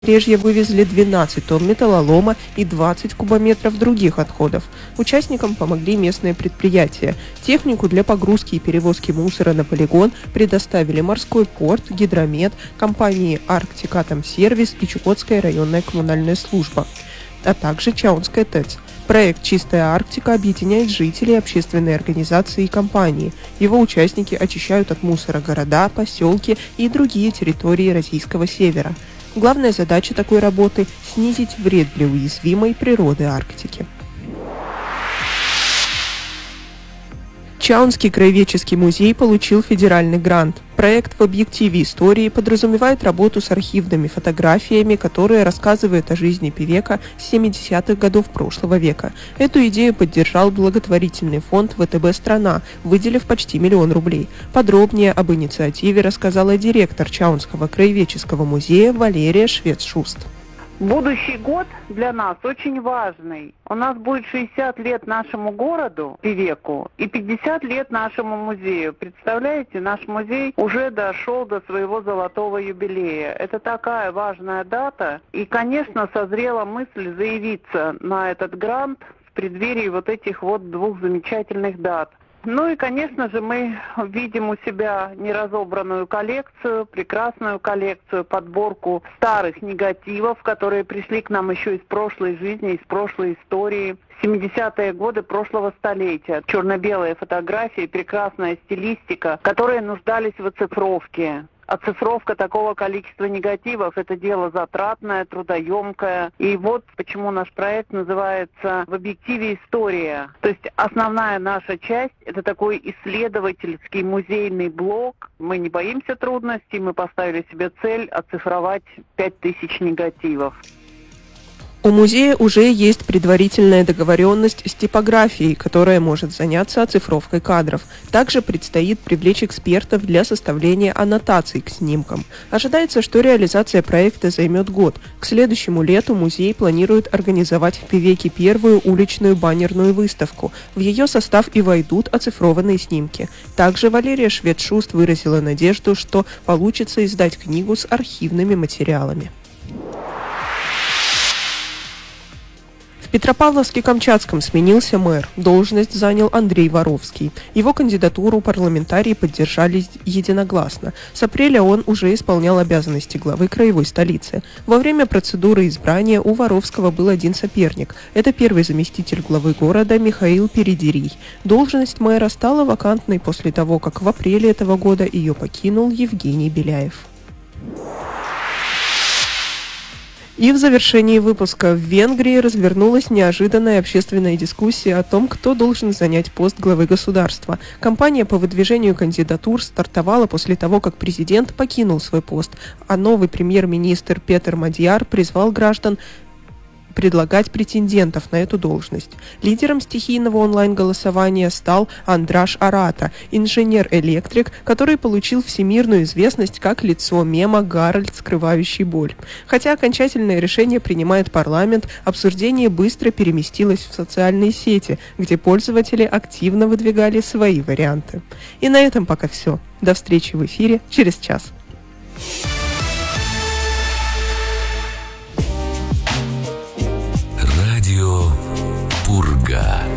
побережья вывезли 12 тонн металлолома и 20 кубометров других отходов. Участникам помогли местные предприятия. Технику для погрузки и перевозки мусора на полигон предоставили морской порт, гидромет, компании «Арктикатомсервис» и Чукотская районная коммунальная служба, а также Чаунская ТЭЦ. Проект «Чистая Арктика» объединяет жителей, общественные организации и компании. Его участники очищают от мусора города, поселки и другие территории Российского севера. Главная задача такой работы – снизить вред для уязвимой природы Арктики. Чаунский краеведческий музей получил федеральный грант. Проект «В объективе истории» подразумевает работу с архивными фотографиями, которые рассказывают о жизни Певека с 70-х годов прошлого века. Эту идею поддержал благотворительный фонд ВТБ «Страна», выделив почти 1 миллион рублей. Подробнее об инициативе рассказала директор Чаунского краеведческого музея Валерия Швец-Шуст. Будущий год для нас очень важный. У нас будет 60 лет нашему городу, Певеку, и 50 лет нашему музею. Представляете, наш музей уже дошел до своего золотого юбилея. Это такая важная дата. И, конечно, созрела мысль заявиться на этот грант в преддверии вот этих вот 2 замечательных дат. Ну и, конечно же, мы видим у себя неразобранную коллекцию, прекрасную коллекцию, подборку старых негативов, которые пришли к нам еще из прошлой жизни, из прошлой истории. 70-е годы прошлого столетия. Черно-белые фотографии, прекрасная стилистика, которые нуждались в оцифровке. Оцифровка такого количества негативов – это дело затратное, трудоемкое. И вот почему наш проект называется «В объективе история». То есть основная наша часть – это такой исследовательский музейный блок. Мы не боимся трудностей, мы поставили себе цель оцифровать 5000 негативов. У музея уже есть предварительная договоренность с типографией, которая может заняться оцифровкой кадров. Также предстоит привлечь экспертов для составления аннотаций к снимкам. Ожидается, что реализация проекта займет год. К следующему лету музей планирует организовать в Певеке первую уличную баннерную выставку. В ее состав и войдут оцифрованные снимки. Также Валерия Швец-Шуст выразила надежду, что получится издать книгу с архивными материалами. В Петропавловске-Камчатском сменился мэр. Должность занял Андрей Воровский. Его кандидатуру парламентарии поддержали единогласно. С апреля он уже исполнял обязанности главы краевой столицы. Во время процедуры избрания у Воровского был один соперник. Это первый заместитель главы города Михаил Передерий. Должность мэра стала вакантной после того, как в апреле этого года ее покинул Евгений Беляев. И в завершении выпуска в Венгрии развернулась неожиданная общественная дискуссия о том, кто должен занять пост главы государства. Кампания по выдвижению кандидатур стартовала после того, как президент покинул свой пост, а новый премьер-министр Петер Мадьяр призвал граждан предлагать претендентов на эту должность. Лидером стихийного онлайн-голосования стал Андраш Арата, инженер-электрик, который получил всемирную известность как лицо мема «Гарольд, скрывающий боль». Хотя окончательное решение принимает парламент, обсуждение быстро переместилось в социальные сети, где пользователи активно выдвигали свои варианты. И на этом пока все. До встречи в эфире через час. Радио Пурга.